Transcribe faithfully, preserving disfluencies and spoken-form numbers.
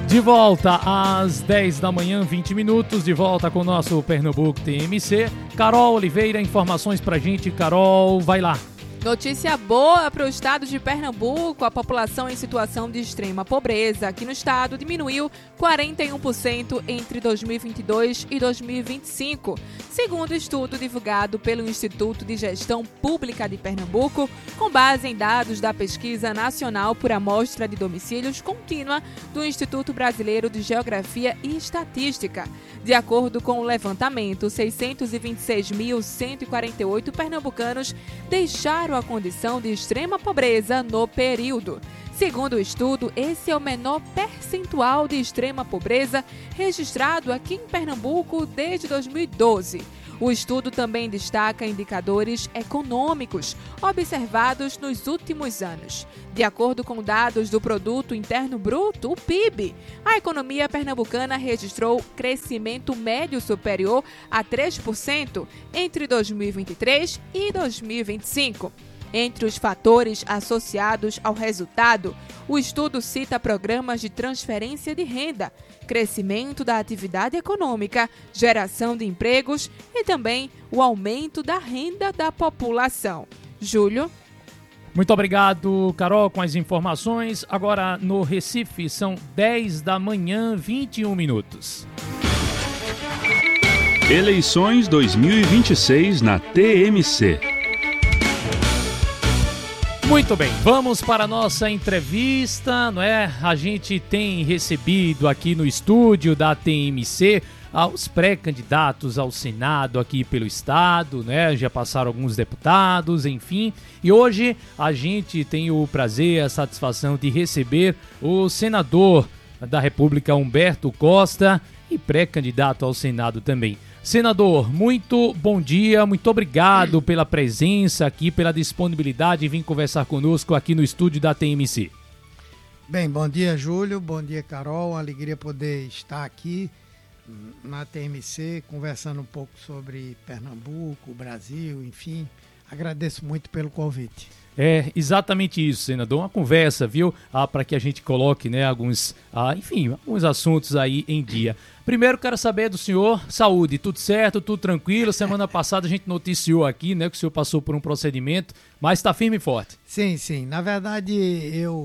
De volta às dez da manhã, vinte minutos, de volta com o nosso Pernambuco T M C. Carol Oliveira, informações pra gente. Carol, vai lá. Notícia boa para o estado de Pernambuco. A população em situação de extrema pobreza aqui no estado diminuiu quarenta e um por cento entre dois mil e vinte e dois e dois mil e vinte e cinco, segundo estudo divulgado pelo Instituto de Gestão Pública de Pernambuco, com base em dados da Pesquisa Nacional por Amostra de Domicílios Contínua do Instituto Brasileiro de Geografia e Estatística. De acordo com o levantamento, seiscentos e vinte e seis mil cento e quarenta e oito pernambucanos deixaram a condição de extrema pobreza no período. Segundo o estudo, esse é o menor percentual de extrema pobreza registrado aqui em Pernambuco desde dois mil e doze. O estudo também destaca indicadores econômicos observados nos últimos anos. De acordo com dados do Produto Interno Bruto, o P I B, a economia pernambucana registrou crescimento médio superior a três por cento entre dois mil e vinte e três e dois mil e vinte e cinco. Entre os fatores associados ao resultado, o estudo cita programas de transferência de renda, crescimento da atividade econômica, geração de empregos e também o aumento da renda da população. Júlio? Muito obrigado, Carol, com as informações. Agora no Recife são dez da manhã, vinte e um minutos. Eleições dois mil e vinte e seis na T M C. Muito bem, vamos para a nossa entrevista, não é? A gente tem recebido aqui no estúdio da T M C os pré-candidatos ao Senado aqui pelo estado, né? Já passaram alguns deputados, enfim. E hoje a gente tem o prazer, a satisfação de receber o senador da República, Humberto Costa, e pré-candidato ao Senado também. Senador, muito bom dia, muito obrigado pela presença aqui, pela disponibilidade de vir conversar conosco aqui no estúdio da T M C. Bem, bom dia, Júlio, bom dia, Carol, alegria poder estar aqui na T M C, conversando um pouco sobre Pernambuco, Brasil, enfim, agradeço muito pelo convite. É exatamente isso, senador, uma conversa, viu, ah, para que a gente coloque, né, alguns, ah, enfim, alguns assuntos aí em dia. Primeiro, quero saber do senhor, saúde, tudo certo, tudo tranquilo? Semana passada a gente noticiou aqui, né, que o senhor passou por um procedimento, mas está firme e forte. Sim, sim, na verdade eu